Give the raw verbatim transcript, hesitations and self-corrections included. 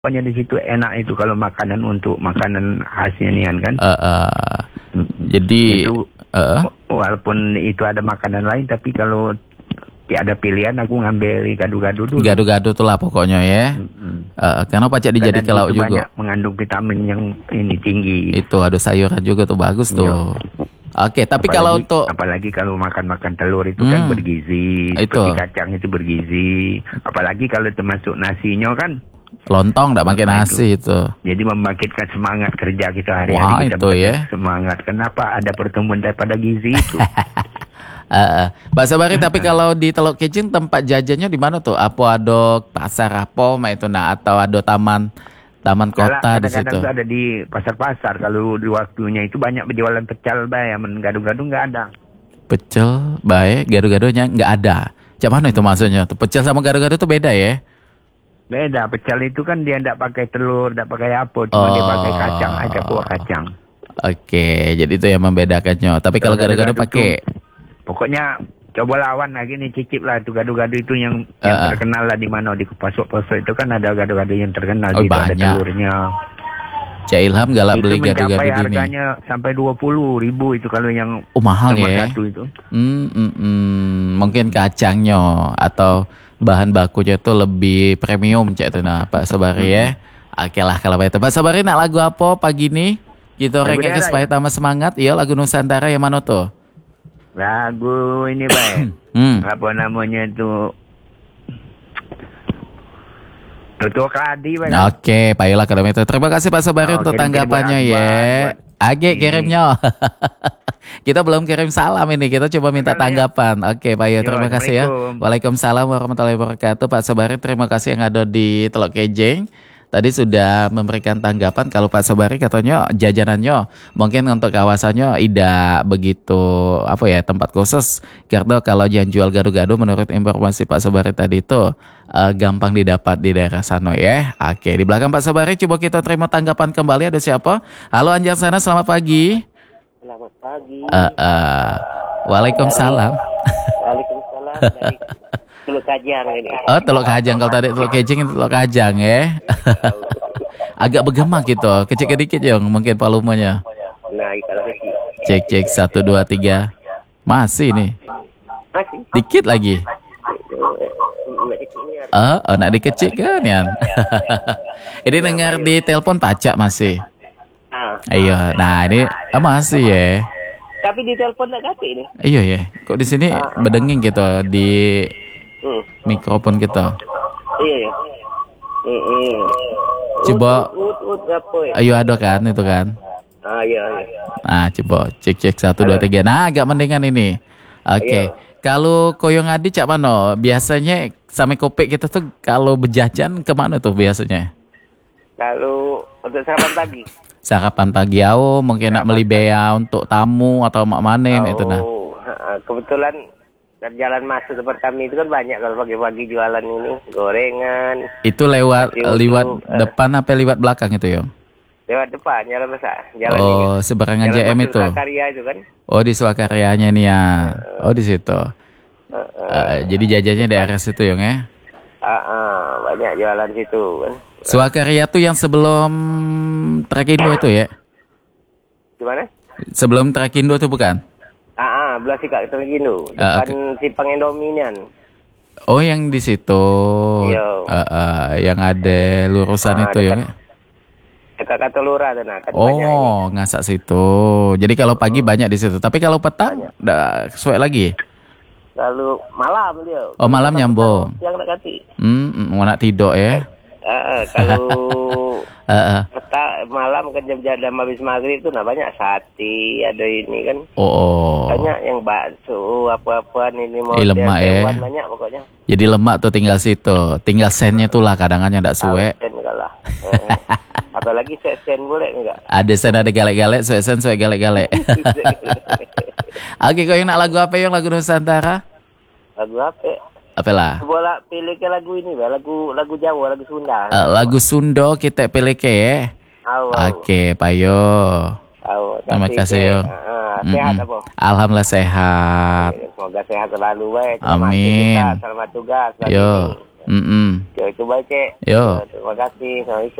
pokoknya di situ enak itu kalau makanan untuk makanan khasnya nian kan. Uh, uh, jadi itu uh, walaupun itu ada makanan lain, tapi kalau ada pilihan aku ngambil gado-gado dulu. Gado-gado tuh lah pokoknya ya. Mm-hmm. Uh, karena pacak dijadi ke lauk juga. Banyak mengandung vitamin yang ini tinggi. Itu ada sayuran juga tuh bagus tuh. Yo. Oke, tapi apalagi, kalau untuk apalagi kalau makan-makan telur itu hmm, kan bergizi, itu. Seperti kacang itu bergizi. Apalagi kalau termasuk nasinya kan lontong enggak pakai nasi itu. Jadi membangkitkan semangat kerja kita hari-hari. Wah, kita itu ya. Semangat. Kenapa ada pertemuan daripada gizi itu? Uh, Mbak Sabari, tapi kalau di Teluk Kijing tempat jajannya di mana tuh? Apa ada pasar apa itu nah atau ada taman taman kota di situ? Kadang-kadang ada di pasar-pasar. Kalau di waktunya itu banyak berjualan pecel bay, gado-gado nggak ada. Pecel bay, gado-gadonya nggak ada. Cak mana itu maksudnya? Tuh pecel sama gado-gado tuh beda ya? Beda. Pecel itu kan dia nggak pakai telur, nggak pakai apa, cuma oh. dia pakai kacang aja, kuah kacang. Oke, jadi itu yang membedakannya. Tapi kalau gado-gado pakai pokoknya coba lawan lagi nih, cicip lah itu gado-gado itu yang, yang uh, terkenal lah di mana di pasok-pasok itu kan ada gado-gado yang terkenal oh, gitu, banyak. Ada telurnya. Cak Ilham galak beli gado-gado ini. Itu harganya sampai dua puluh ribu itu kalau yang oh, mahal ya. Satu itu. Hmm, hmm, hmm. Mungkin kacangnya atau bahan bakunya tuh lebih premium cak itu nah Pak Sabari ya. Oke lah kalau itu. Pak Sabari nak lagu apa pagi ini? Kita rengek supaya tambah semangat. Iya, lagu Nusantara yang mana tuh? Lagu ini baik. hmm. Apa namanya itu? Tutur Kadi baik. Oke, baiklah kalau itu. Terima kasih Pak Sabari oh, untuk tanggapannya ya. Age kirimnya. Kita belum kirim salam ini. Kita coba minta tanggapan. Oke, Pak Yo, terima kasih ya. Waalaikumsalam warahmatullahi wabarakatuh. Pak Sabari, terima kasih yang ada di Teluk Kijing. Tadi sudah memberikan tanggapan kalau Pak Sabari katanya jajanannya mungkin untuk kawasannya tidak begitu apa ya tempat khusus karena kalau yang jual gado-gado menurut informasi Pak Sabari tadi itu uh, gampang didapat di daerah sana ya. Oke, di belakang Pak Sabari coba kita terima tanggapan kembali, ada siapa? Halo Anjar sana, selamat pagi. Selamat pagi. Uh, uh, Waalaikumsalam. Waalaikumsalam dari Teluk Kajang ini. Oh, Teluk Kajang. Kalau tadi Teluk Kijing itu Teluk Kajang ya. Agak bergema gitu. Kecil dikit ya mungkin volumenya. Nah, kalau kecil. Cek cek satu dua tiga. Masih nih. Masih. Dikit lagi. Oh, oh nak dikecil kan ya. Ini dengar di telepon pacak masih. Iya. Nah, ini oh, masih ya. Tapi di telepon enggak kate ini. Iya ya. Kok di sini bedenging gitu di hmm. mikrofon kita. Iya ya. Heeh. Coba. Ut, ut, ut, apa ya? Ayo ada kan itu kan. Ah iya iya. Nah coba cek cek satu dua tiga. Nah agak mendingan ini. Oke. Okay. Kalau koyong adi cak mano? Biasanya sampai kopek kita tuh kalau berjajan kemana tuh biasanya? Kalau untuk sarapan pagi. Sarapan pagi aku mungkin nak beli bea untuk tamu atau mak manen oh, itu nah. Kebetulan dari jalan masuk tempat kami itu kan banyak kalau pagi-pagi jualan ini gorengan. Itu lewat lewat uh, depan apa lewat belakang itu ya? Lewat depan jalan besar. Jalan oh seberangan J M itu. Swakarya itu kan? Oh di Swakaryanya nih ya. Uh, oh di situ. Uh, uh, uh, jadi jajannya daerah situ ya? Uh, uh, banyak jualan situ kan. Swakarya tuh yang sebelum Trakindo itu ya? Gimana? Sebelum Trakindo tuh bukan? Ah, ah belah si Kak Trakindo. Depan uh, okay. Simpang Indominian. Oh, yang di situ. Iya. Uh, uh, yang ada lurusan ah, itu dekat, ya? Dekat Katolura tuh nah. Kan oh, ngasak situ. Jadi kalau pagi oh. banyak di situ. Tapi kalau petang, udah sesuai lagi? Lalu malam dia. Oh, malam nyambung. Yang nak kati. Hmm, mau nak tidur ya? Uh, kalau uh, uh. peta malam kan jam-jam habis maghrib itu nah banyak sate, ada ini kan. Oh, oh. Banyak yang bakso, apa-apaan ini mau eh, lemak ya. Banyak pokoknya. Jadi lemak tuh tinggal situ. Tinggal sennya tuh lah kadang-kadang enggak suwe. Sen kalah. eh, apalagi sen boleh enggak? Ada sen ada galek-galek, suwe sen suwe galek-galek. Oke, kau yang nak lagu apa yang lagu Nusantara? Lagu apa? Apalah? Bola pilih ke lagu ini, lagu lagu Jawa, lagu Sunda. Uh, lagu Sunda kita pilih ke ya. Oke, Payo. Terima kasih yo. Uh, sehat apa? Alhamdulillah sehat. Semoga sehat selalu baik. Amin. Selamat tugas. Yo. Mm -mm. Ya itu baik, Cek. Yo. Terima kasih. Assalamualaikum.